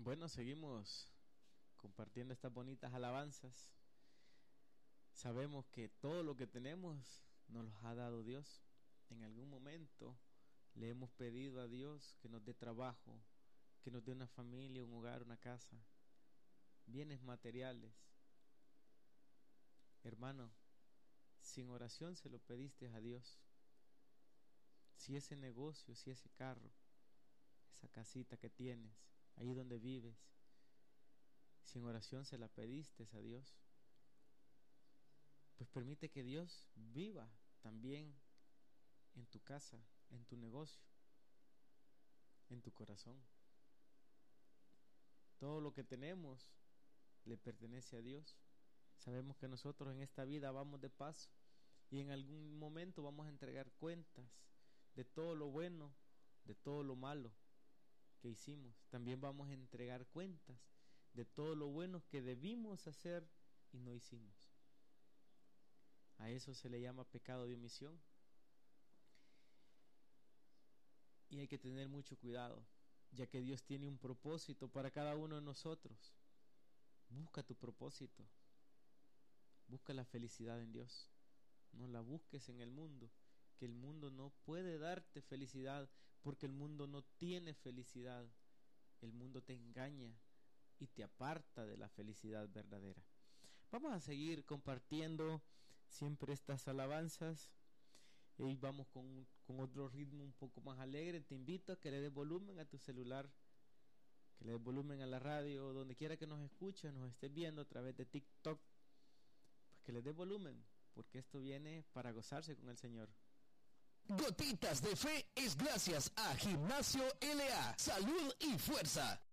Bueno, seguimos compartiendo estas bonitas alabanzas. Sabemos que todo lo que tenemos nos lo ha dado Dios. En algún momento le hemos pedido a Dios que nos dé trabajo, que nos dé una familia, un hogar, una casa, bienes materiales. Hermano, si en oración se lo pediste a Dios, si ese negocio, si ese carro, esa casita que tienes, ahí donde vives, si en oración se la pediste a Dios, pues permite que Dios viva también en tu casa, en tu negocio, en tu corazón. Todo lo que tenemos le pertenece a Dios. Sabemos que nosotros en esta vida vamos de paso y en algún momento vamos a entregar cuentas de todo lo bueno, de todo lo malo que hicimos. También vamos a entregar cuentas de todo lo bueno que debimos hacer y no hicimos. A eso se le llama pecado de omisión. Y hay que tener mucho cuidado, ya que Dios tiene un propósito para cada uno de nosotros. Busca tu propósito. Busca la felicidad en Dios. No la busques en el mundo, que el mundo no puede darte felicidad, porque el mundo no tiene felicidad. El mundo te engaña y te aparta de la felicidad verdadera. Vamos a seguir compartiendo siempre estas alabanzas y vamos con otro ritmo un poco más alegre. Te invito a que le des volumen a tu celular, que le des volumen a la radio, donde quiera que nos escuches, nos estés viendo a través de TikTok, pues que le des volumen, porque esto viene para gozarse con el Señor. Gotitas de Fe es gracias a Gimnasio LA, Salud y Fuerza.